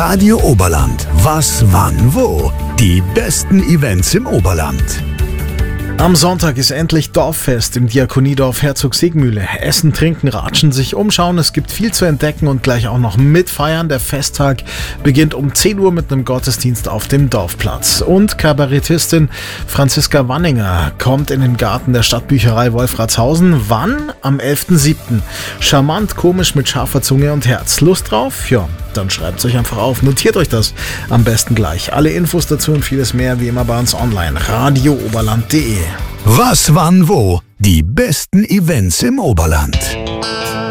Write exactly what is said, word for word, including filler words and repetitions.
Radio Oberland. Was, wann, wo? Die besten Events im Oberland. Am Sonntag ist endlich Dorffest im Diakoniedorf Herzog-Siegmühle. Essen, trinken, ratschen, sich umschauen. Es gibt viel zu entdecken und gleich auch noch mitfeiern. Der Festtag beginnt um zehn Uhr mit einem Gottesdienst auf dem Dorfplatz. Und Kabarettistin Franziska Wanninger kommt in den Garten der Stadtbücherei Wolfratshausen. Wann? Am elften siebten Charmant, komisch mit scharfer Zunge und Herz. Lust drauf? Ja, dann schreibt es euch einfach auf. Notiert euch das am besten gleich. Alle Infos dazu und vieles mehr wie immer bei uns online. radio oberland punkt de. Was, wann, wo? Die besten Events im Oberland.